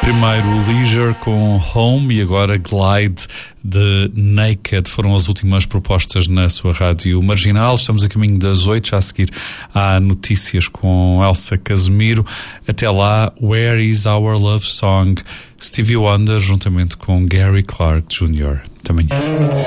Primeiro Leisure com Home e agora Glide de Naked foram as últimas propostas na sua rádio marginal. Estamos a caminho das 8, já a seguir há notícias com Elsa Casemiro. Até lá, Where is Our Love Song? Stevie Wonder juntamente com Gary Clark Jr. Até amanhã.